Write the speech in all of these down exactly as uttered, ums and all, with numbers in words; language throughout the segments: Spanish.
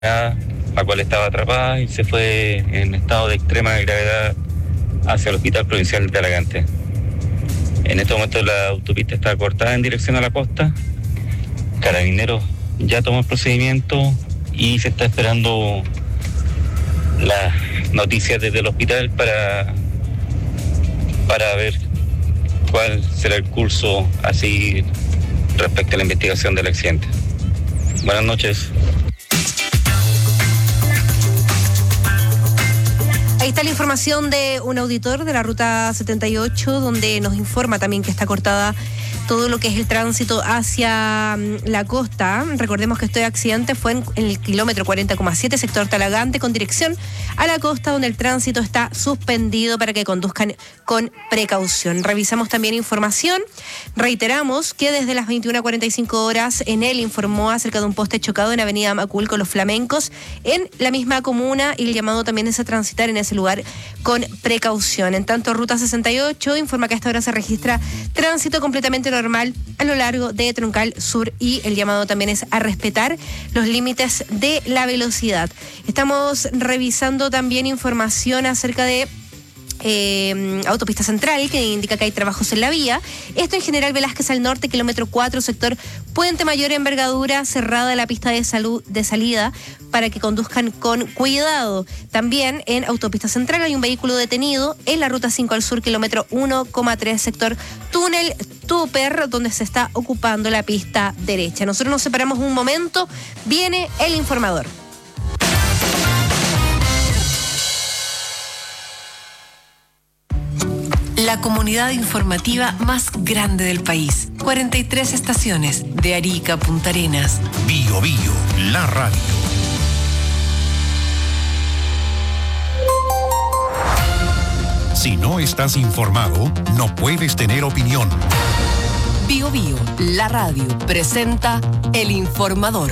la cual estaba atrapada y se fue en estado de extrema gravedad hacia el Hospital Provincial de Talagante. En este momento la autopista está cortada en dirección a la costa. Carabineros ya tomó el procedimiento y se está esperando las noticias desde el hospital para, para ver cuál será el curso a seguir respecto a la investigación del accidente. Buenas noches. Ahí está la información de un auditor de la Ruta setenta y ocho, donde nos informa también que está cortada todo lo que es el tránsito hacia la costa. Recordemos que este accidente fue en, en el kilómetro cuarenta coma siete, sector Talagante, con dirección a la costa, donde el tránsito está suspendido para que conduzcan con precaución. Revisamos también información. Reiteramos que desde las veintiuna cuarenta y cinco horas, Enel informó acerca de un poste chocado en Avenida Macul con los Flamencos, en la misma comuna, y el llamado también es a transitar en ese lugar con precaución. En tanto, Ruta sesenta y ocho informa que a esta hora se registra tránsito completamente normal a lo largo de Troncal Sur, y el llamado también es a respetar los límites de la velocidad. Estamos revisando también información acerca de Eh, Autopista Central, que indica que hay trabajos en la vía. Esto en General Velázquez al norte, kilómetro cuatro, sector Puente Mayor, envergadura, cerrada la pista de salud de salida para que conduzcan con cuidado. También en Autopista Central hay un vehículo detenido en la ruta cinco al sur, kilómetro uno coma tres, sector Túnel Tupper, donde se está ocupando la pista derecha. Nosotros nos separamos un momento, viene el informador. La comunidad informativa más grande del país. cuarenta y tres estaciones, de Arica a Punta Arenas. Bio Bio, la radio. Si no estás informado, no puedes tener opinión. Bio Bio, la radio, presenta El Informador.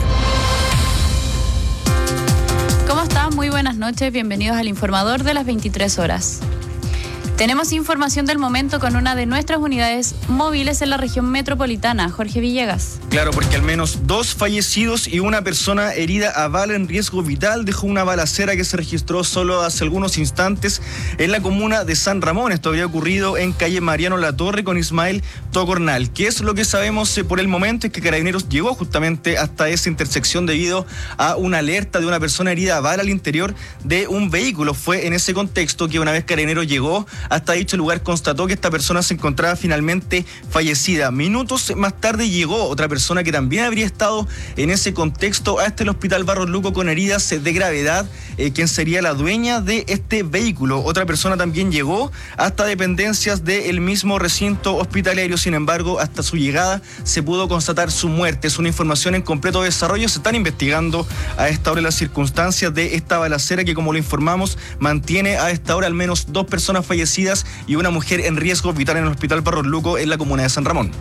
¿Cómo están? Muy buenas noches, bienvenidos al Informador de las veintitrés horas. Tenemos información del momento con una de nuestras unidades móviles en la región metropolitana, Jorge Villegas. Claro, porque al menos dos fallecidos y una persona herida a bala en riesgo vital dejó una balacera que se registró solo hace algunos instantes en la comuna de San Ramón. Esto había ocurrido en calle Mariano Latorre con Ismael Tocornal. ¿Qué es lo que sabemos por el momento? Es que Carabineros llegó justamente hasta esa intersección debido a una alerta de una persona herida a bala al interior de un vehículo. Fue en ese contexto que una vez Carabineros llegó hasta dicho lugar, constató que esta persona se encontraba finalmente fallecida. Minutos más tarde llegó otra persona que también habría estado en ese contexto hasta el Hospital Barros Luco con heridas de gravedad, eh, quien sería la dueña de este vehículo. Otra persona también llegó hasta dependencias del mismo recinto hospitalario. Sin embargo, hasta su llegada se pudo constatar su muerte. Es una información en completo desarrollo. Se están investigando a esta hora las circunstancias de esta balacera que, como lo informamos, mantiene a esta hora al menos dos personas fallecidas y una mujer en riesgo vital en el Hospital Barros Luco en la comuna de San Ramón.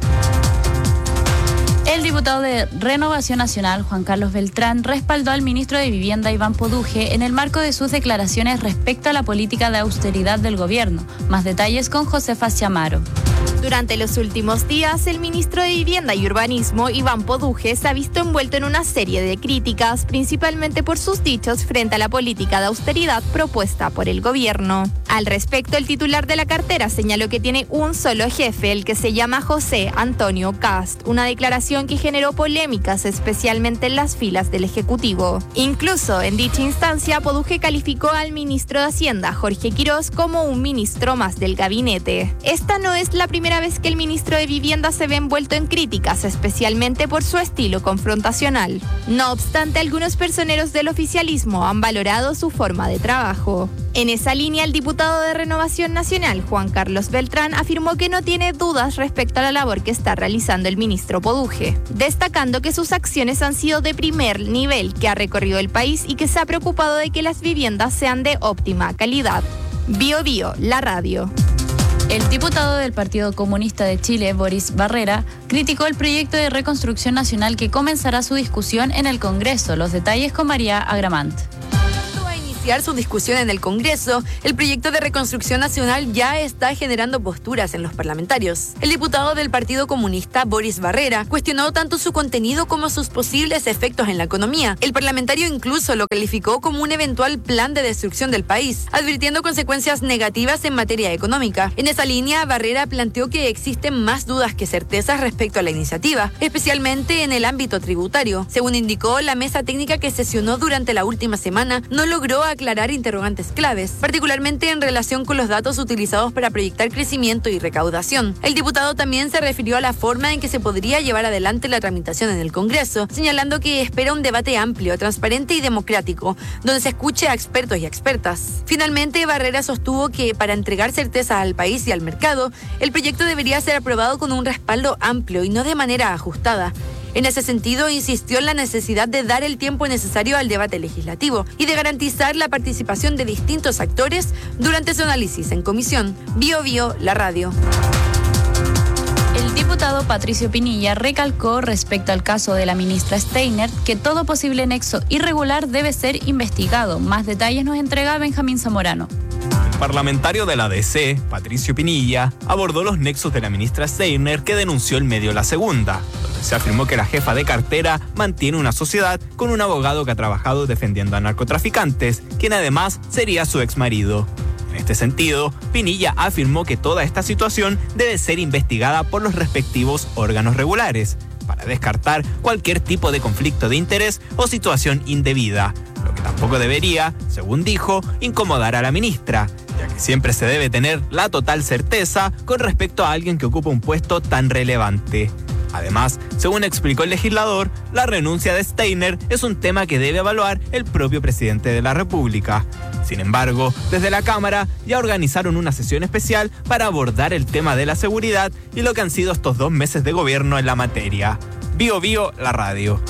El diputado de Renovación Nacional, Juan Carlos Beltrán, respaldó al ministro de Vivienda, Iván Poduje, en el marco de sus declaraciones respecto a la política de austeridad del gobierno. Más detalles con Josefa Chamaro. Durante los últimos días, el ministro de Vivienda y Urbanismo, Iván Poduje, se ha visto envuelto en una serie de críticas, principalmente por sus dichos frente a la política de austeridad propuesta por el gobierno. Al respecto, el titular de la cartera señaló que tiene un solo jefe, el que se llama José Antonio Cast, una declaración que generó polémicas, especialmente en las filas del Ejecutivo. Incluso en dicha instancia, Poduje calificó al ministro de Hacienda, Jorge Quirós, como un ministro más del gabinete. Esta no es la primera vez que el ministro de Vivienda se ve envuelto en críticas, especialmente por su estilo confrontacional. No obstante, algunos personeros del oficialismo han valorado su forma de trabajo. En esa línea, el diputado de Renovación Nacional, Juan Carlos Beltrán, afirmó que no tiene dudas respecto a la labor que está realizando el ministro Poduje, destacando que sus acciones han sido de primer nivel, que ha recorrido el país y que se ha preocupado de que las viviendas sean de óptima calidad. Bio Bio, la radio. El diputado del Partido Comunista de Chile, Boris Barrera, criticó el proyecto de reconstrucción nacional que comenzará su discusión en el Congreso. Los detalles con María Agramant. iniciar su discusión en el Congreso, el proyecto de reconstrucción nacional ya está generando posturas en los parlamentarios. El diputado del Partido Comunista, Boris Barrera, cuestionó tanto su contenido como sus posibles efectos en la economía. El parlamentario incluso lo calificó como un eventual plan de destrucción del país, advirtiendo consecuencias negativas en materia económica. En esa línea, Barrera planteó que existen más dudas que certezas respecto a la iniciativa, especialmente en el ámbito tributario. Según indicó, la mesa técnica que sesionó durante la última semana no logró aclarar interrogantes claves, particularmente en relación con los datos utilizados para proyectar crecimiento y recaudación. El diputado también se refirió a la forma en que se podría llevar adelante la tramitación en el Congreso, señalando que espera un debate amplio, transparente y democrático, donde se escuche a expertos y expertas. Finalmente, Barrera sostuvo que para entregar certeza al país y al mercado, el proyecto debería ser aprobado con un respaldo amplio y no de manera ajustada. En ese sentido, insistió en la necesidad de dar el tiempo necesario al debate legislativo y de garantizar la participación de distintos actores durante su análisis en comisión. Bio Bio, la radio. El diputado Patricio Pinilla recalcó respecto al caso de la ministra Steiner que todo posible nexo irregular debe ser investigado. Más detalles nos entrega Benjamín Zamorano. El parlamentario de la D C, Patricio Pinilla, abordó los nexos de la ministra Steiner que denunció el medio La Segunda, donde se afirmó que la jefa de cartera mantiene una sociedad con un abogado que ha trabajado defendiendo a narcotraficantes, quien además sería su exmarido. En este sentido, Pinilla afirmó que toda esta situación debe ser investigada por los respectivos órganos regulares, para descartar cualquier tipo de conflicto de interés o situación indebida, lo que tampoco debería, según dijo, incomodar a la ministra, ya que siempre se debe tener la total certeza con respecto a alguien que ocupa un puesto tan relevante. Además, según explicó el legislador, la renuncia de Steiner es un tema que debe evaluar el propio presidente de la República. Sin embargo, desde la Cámara ya organizaron una sesión especial para abordar el tema de la seguridad y lo que han sido estos dos meses de gobierno en la materia. Bio Bio, la radio.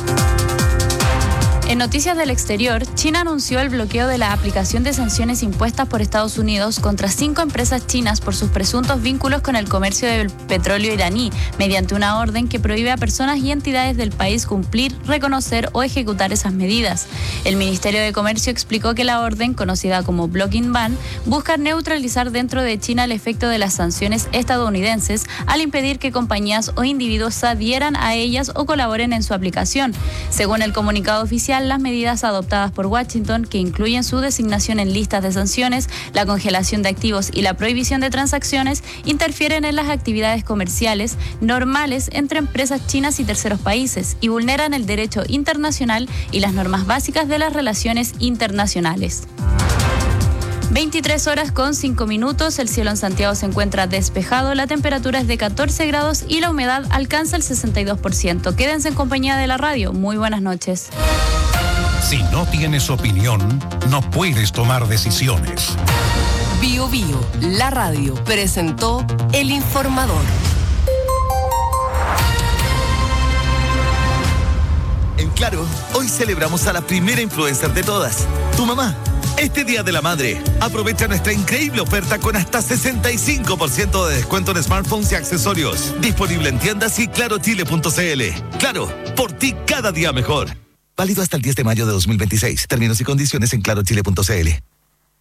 En noticias del exterior, China anunció el bloqueo de la aplicación de sanciones impuestas por Estados Unidos contra cinco empresas chinas por sus presuntos vínculos con el comercio del petróleo iraní, mediante una orden que prohíbe a personas y entidades del país cumplir, reconocer o ejecutar esas medidas. El Ministerio de Comercio explicó que la orden, conocida como Blocking Ban, busca neutralizar dentro de China el efecto de las sanciones estadounidenses al impedir que compañías o individuos se adhieran a ellas o colaboren en su aplicación. Según el comunicado oficial, las medidas adoptadas por Washington, que incluyen su designación en listas de sanciones, la congelación de activos y la prohibición de transacciones, interfieren en las actividades comerciales normales entre empresas chinas y terceros países y vulneran el derecho internacional y las normas básicas de las relaciones internacionales. veintitrés horas con cinco minutos, el cielo en Santiago se encuentra despejado, la temperatura es de catorce grados y la humedad alcanza el sesenta y dos por ciento. Quédense en compañía de la radio. Muy buenas noches. Si no tienes opinión, no puedes tomar decisiones. Bio Bio, la radio, presentó El Informador. En Claro, hoy celebramos a la primera influencer de todas, tu mamá. Este Día de la Madre, aprovecha nuestra increíble oferta con hasta sesenta y cinco por ciento de descuento en smartphones y accesorios. Disponible en tiendas y claro chile punto c l. Claro, por ti cada día mejor. Válido hasta el diez de mayo de dos mil veintiséis. Términos y condiciones en claro chile punto c l.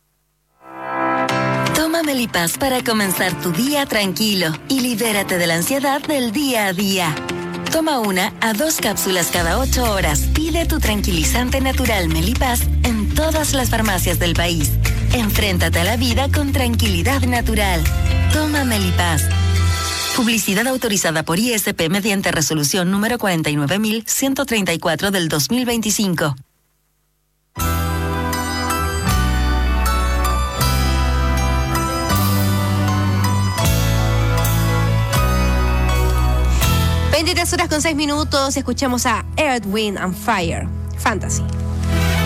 Toma Melipaz para comenzar tu día tranquilo y libérate de la ansiedad del día a día. Toma una a dos cápsulas cada ocho horas. Pide tu tranquilizante natural Melipaz en todas las farmacias del país. Enfréntate a la vida con tranquilidad natural. Toma Melipaz. Publicidad autorizada por I S P mediante resolución número cuarenta y nueve mil ciento treinta y cuatro del dos mil veinticinco. veintitrés horas con seis minutos, escuchamos a Earth, Wind and Fire, Fantasy.